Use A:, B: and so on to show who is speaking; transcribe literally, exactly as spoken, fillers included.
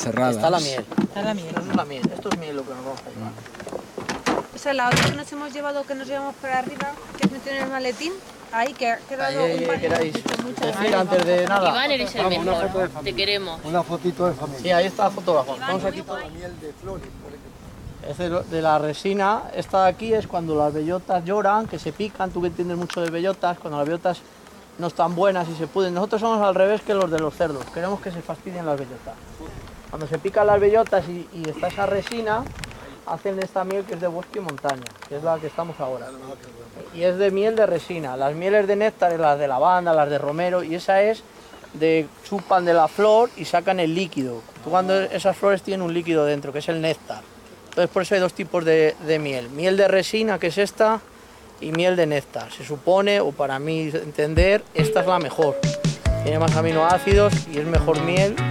A: cerradas.
B: Está la miel.
C: Está la miel.
B: Esto es la miel. Esto es miel lo que nos vamos a llevar.
C: Esa es la otra que nos hemos llevado, que nos llevamos para arriba, que es meter en el maletín. Ahí, que ha quedado
B: Ahí,
C: un par de
B: queráis
C: muchas
B: decir antes de nada.
D: Iván, eres el
E: Vamos, una foto de
D: mejor.
E: familia.
D: Te queremos.
E: Una fotito de familia.
B: Sí, ahí está el fotógrafo. Vamos aquí.
E: La miel de flores, por ejemplo.
B: Es de, lo- de la resina. Esta de aquí es cuando las bellotas lloran, que se pican. Tú que entiendes mucho de bellotas, cuando las bellotas no están buenas y se puden. Nosotros somos al revés que los de los cerdos. Queremos que se fastidien las bellotas. Cuando se pican las bellotas y, y está esa resina, hacen esta miel que es de bosque y montaña, que es la que estamos ahora. Y es de miel de resina. Las mieles de néctar, las de lavanda, las de romero, y esa es de chupan de la flor y sacan el líquido. Cuando esas flores tienen un líquido dentro, que es el néctar. Entonces por eso hay dos tipos de, de miel. Miel de resina, que es esta, y miel de néctar. Se supone, o para mí entender, esta es la mejor. Tiene más aminoácidos y es mejor miel